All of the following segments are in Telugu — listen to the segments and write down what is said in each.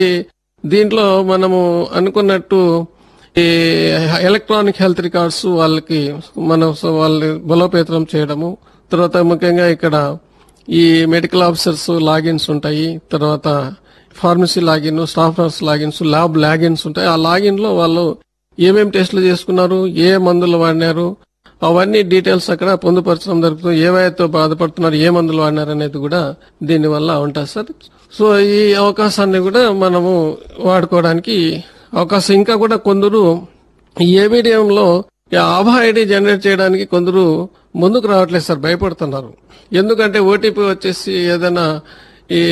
దీంట్లో మనము అనుకున్నట్టు ఈ ఎలక్ట్రానిక్ హెల్త్ రికార్డ్స్ వాళ్ళకి వాళ్ళని బలోపేతం చేయడము, తర్వాత ముఖ్యంగా ఇక్కడ ఈ మెడికల్ ఆఫీసర్స్ లాగిన్స్ ఉంటాయి, తర్వాత pharmacy login, staff nurse logins, lab logins ఉంటాయి. ఆ లాగిన్ లో వాళ్ళు ఏమేం టెస్టులు చేసుకున్నారు, ఏ మందులు వాడినారు, అవన్నీ డీటెయిల్స్ అక్కడ పొందుపరచడం జరుగుతుంది. ఏ వ్యాధితో బాధపడుతున్నారు, ఏ మందులు వాడినారు అనేది కూడా దీని వల్ల ఉంటుంది సార్. సో ఈ అవకాశాన్ని కూడా మనము వాడుకోవడానికి అవకాశం. ఇంకా కూడా కొందరు ఈ ఏబిడిఎంలో ఆభా ఐడి జనరేట్ చేయడానికి కొందరు ముందుకు రావట్లేదు సార్, భయపడుతున్నారు. ఎందుకంటే ఓటీపీ వచ్చేసి ఏదైనా ఈ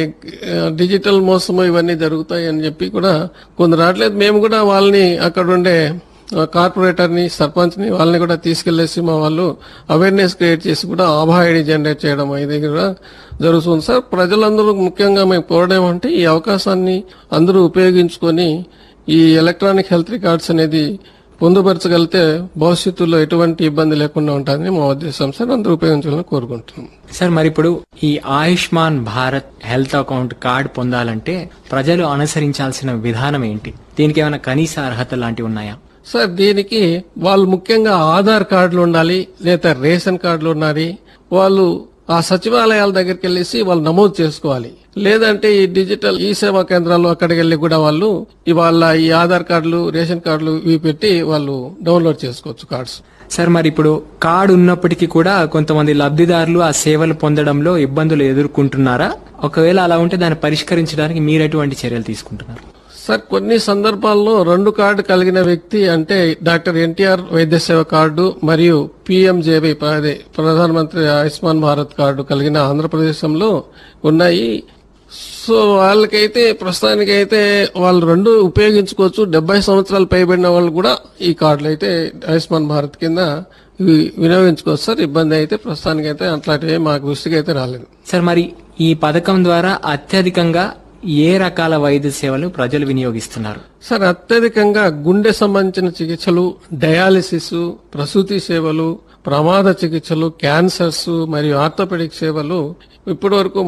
డిజిటల్ మోసము ఇవన్నీ జరుగుతాయి అని చెప్పి కూడా కొందరు రావట్లేదు. మేము కూడా వాళ్ళని అక్కడ ఉండే కార్పొరేటర్ ని, సర్పంచ్ ని, వాళ్ళని కూడా తీసుకెళ్లేసి మా వాళ్ళు అవేర్నెస్ క్రియేట్ చేసి కూడా ఆభా ఐడి జనరేట్ చేయడం ఇది కూడా జరుగుతుంది సార్. ప్రజలందరూ ముఖ్యంగా మేము కోరడం అంటే ఈ అవకాశాన్ని అందరూ ఉపయోగించుకొని ఈ ఎలక్ట్రానిక్ హెల్త్ రికార్డ్స్ అనేది పొందుపరచగలిగితే భవిష్యత్తులో ఎటువంటి ఇబ్బంది లేకుండా ఉంటుందని మా ఉద్దేశం సార్. అందరూ ఉపయోగించాలని కోరుకుంటున్నాం సార్. మరి ఇప్పుడు ఈ Ayushman Bharat health account card పొందాలంటే ప్రజలు అనుసరించాల్సిన విధానం ఏంటి? దీనికి ఏమైనా కనీస అర్హత లాంటివి ఉన్నాయా? సార్ దీనికి వాళ్ళు ముఖ్యంగా ఆధార్ కార్డులు ఉండాలి, లేదా రేషన్ కార్డులు ఉండాలి. వాళ్ళు ఆ సచివాలయాల దగ్గరికి వెళ్ళేసి వాళ్ళు నమోదు చేసుకోవాలి. లేదంటే ఈ డిజిటల్ ఈ సేవా కేంద్రాలు అక్కడికి వెళ్లి కూడా వాళ్ళు ఇవాళ ఈ ఆధార్ కార్డులు, రేషన్ కార్డులు ఇవి పెట్టి వాళ్ళు డౌన్లోడ్ చేసుకోవచ్చు కార్డ్స్. సార్ మరి ఇప్పుడు కార్డు ఉన్నప్పటికీ కూడా కొంతమంది లబ్ధిదారులు ఆ సేవలు పొందడంలో ఇబ్బందులు ఎదుర్కొంటున్నారా? ఒకవేళ అలా ఉంటే దాన్ని పరిష్కరించడానికి మీరు ఎటువంటి చర్యలు తీసుకుంటున్నారు? సార్ కొన్ని సందర్భాల్లో 2 కార్డు కలిగిన వ్యక్తి అంటే డాక్టర్ ఎన్టీఆర్ వైద్య సేవ కార్డు మరియు పిఎంజేబీ ప్రధానమంత్రి ఆయుష్మాన్ భారత్ కార్డు కలిగిన ఆంధ్రప్రదేశంలో ఉన్నాయి. సో వాళ్ళకైతే ప్రస్తుతానికైతే వాళ్ళు 2 ఉపయోగించుకోవచ్చు. 70 సంవత్సరాలు పైబడిన వాళ్ళు కూడా ఈ కార్డులు అయితే ఆయుష్మాన్ భారత్ కింద వినియోగించుకోవచ్చు సార్. ఇబ్బంది అయితే ప్రస్తుతానికైతే అట్లాంటివి మాకు దృష్టికి అయితే రాలేదు సార్. మరి ఈ పథకం ద్వారా అత్యధికంగా ఏ రకాల వైద్య సేవలు ప్రజలు వినియోగిస్తున్నారు? సార్ అత్యధికంగా గుండె సంబంధించిన చికిత్సలు, డయాలిసిస్, ప్రసూతి సేవలు, ప్రమాద చికిత్సలు, క్యాన్సర్స్ మరియు ఆర్థోపెడిక్ సేవలు ఇప్పటి వరకు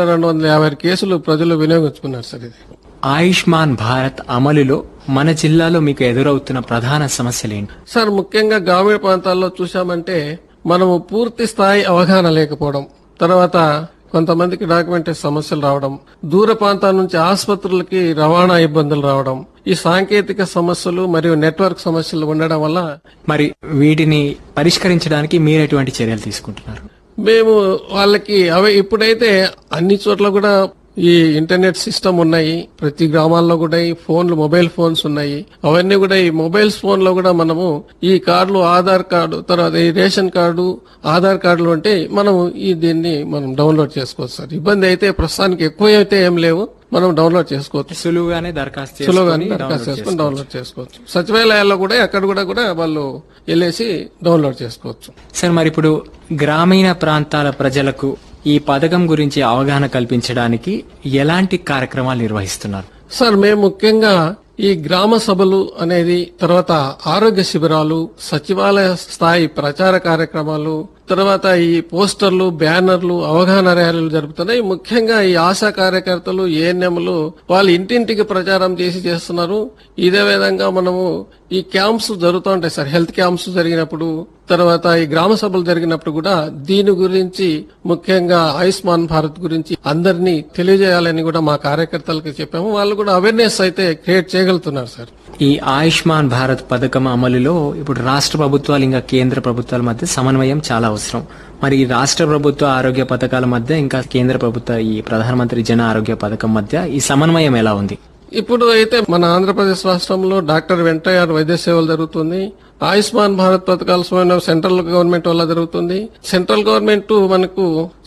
3250 కేసులు ప్రజలు వినియోగించుకున్నారు సార్. ఇది ఆయుష్మాన్ భారత్ అమలులో మన జిల్లాలో మీకు ఎదురవుతున్న ప్రధాన సమస్యలు ఏంటి? సార్ ముఖ్యంగా గ్రామీణ ప్రాంతాల్లో చూశామంటే మనము పూర్తి స్థాయి అవగాహన లేకపోవడం, తర్వాత కొంతమందికి డాక్యుమెంటేషన్ సమస్యలు రావడం, దూర ప్రాంతాల నుంచి ఆసుపత్రులకి రవాణా ఇబ్బందులు రావడం, ఈ సాంకేతిక సమస్యలు మరియు నెట్వర్క్ సమస్యలు ఉండడం వల్ల మరి వీటిని పరిష్కరించడానికి మీరు ఎటువంటి చర్యలు తీసుకుంటున్నారు? మేము వాళ్ళకి ఇప్పుడైతే అన్ని చోట్ల కూడా ఈ ఇంటర్నెట్ సిస్టమ్ ఉన్నాయి, ప్రతి గ్రామాల్లో కూడా ఈ ఫోన్లు, మొబైల్ ఫోన్స్ ఉన్నాయి. అవన్నీ కూడా ఈ మొబైల్ ఫోన్ లో కూడా మనము ఈ కార్డులు, ఆధార్ కార్డు, తర్వాత ఈ రేషన్ కార్డు, ఆధార్ కార్డులు ఉంటే మనము దీన్ని మనం డౌన్లోడ్ చేసుకోవచ్చు సార్. ఇబ్బంది అయితే ప్రస్తుతానికి ఎక్కువ అయితే ఏం లేవు, మనం డౌన్లోడ్ చేసుకోవచ్చు. సులువుగానే దరఖాస్తు చేసుకుని డౌన్లోడ్ చేసుకోవచ్చు. సచివాలయాల్లో కూడా అక్కడ కూడా వాళ్ళు వెళ్ళేసి డౌన్లోడ్ చేసుకోవచ్చు. సార్ మరి ఇప్పుడు గ్రామీణ ప్రాంతాల ప్రజలకు ఈ పథకం గురించి అవగాహన కల్పించడానికి ఎలాంటి కార్యక్రమాలు నిర్వహిస్తున్నారు? సార్ మేము ముఖ్యంగా ఈ గ్రామ సభలు అనేది, తర్వాత ఆరోగ్య శిబిరాలు, సచివాలయ స్థాయి ప్రచార కార్యక్రమాలు, తర్వాత ఈ పోస్టర్లు, బ్యానర్లు, అవగాహన ర్యాలీలు జరుపుతున్నాయి. ముఖ్యంగా ఈ ఆశా కార్యకర్తలు, ఏఎన్ఎంలు వాళ్ళు ఇంటింటికి ప్రచారం చేస్తున్నారు. ఇదే విధంగా మనము ఈ క్యాంప్స్ జరుగుతూ ఉంటాయి సార్. హెల్త్ క్యాంప్స్ జరిగినప్పుడు, తర్వాత ఈ గ్రామ సభలు జరిగినప్పుడు కూడా దీని గురించి, ముఖ్యంగా ఆయుష్మాన్ భారత్ గురించి అందరినీ తెలియజేయాలని కూడా మా కార్యకర్తలకు చెప్పాము. వాళ్ళు కూడా అవేర్నెస్ అయితే క్రియేట్ చేయగలుగుతున్నారు సార్. ఈ ఆయుష్మాన్ భారత్ పథకం అమలులో ఇప్పుడు రాష్ట్ర ప్రభుత్వాలు ఇంకా కేంద్ర ప్రభుత్వాల మధ్య సమన్వయం చాలా అవసరం. మరి ఈ రాష్ట్ర ప్రభుత్వ ఆరోగ్య పథకాల మధ్య ఇంకా కేంద్ర ప్రభుత్వ ఈ ప్రధానమంత్రి జన ఆరోగ్య పథకం మధ్య ఈ సమన్వయం ఎలా ఉంది? ఇప్పుడు అయితే మన ఆంధ్రప్రదేశ్ రాష్ట్రంలో డాక్టర్ ఎన్టీఆర్ వైద్య సేవలు జరుగుతుంది. ఆయుష్మాన్ భారత్ పథకాల సమన్వయం సెంట్రల్ గవర్నమెంట్ వల్ల జరుగుతుంది. సెంట్రల్ గవర్నమెంట్ మనకు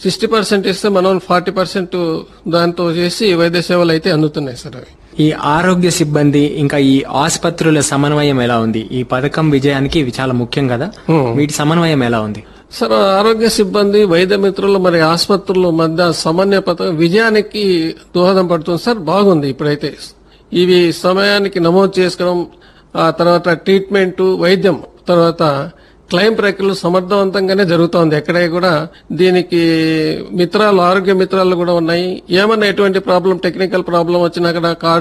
60% ఇస్తే మనం 40% దాంతో చేసి వైద్య సేవలు అయితే అందుతున్నాయి సార్. అవి ఈ ఆరోగ్య సిబ్బంది ఇంకా ఈ ఆసుపత్రుల సమన్వయం ఎలా ఉంది? ఈ పథకం విజయానికి ఇవి చాలా ముఖ్యం కదా, వీటి సమన్వయం ఎలా ఉంది? సార్ ఆరోగ్య సిబ్బంది, వైద్య మిత్రులు మరి ఆసుపత్రుల మధ్య సమన్వయ పథకం విజయానికి దోహదం పడుతుంది సార్. బాగుంది. ఇప్పుడైతే ఇవి సమయానికి నమోదు చేసుకోవడం, ఆ తర్వాత ట్రీట్మెంట్, వైద్యం, తర్వాత క్లెయిమ్ ప్రక్రియలు సమర్థవంతంగానే జరుగుతోంది. ఎక్కడే కూడా దీనికి ఆరోగ్య మిత్రాలు కూడా ఉన్నాయి. ఏమన్నా ఎటువంటి ప్రాబ్లం, టెక్నికల్ ప్రాబ్లం వచ్చినా కూడా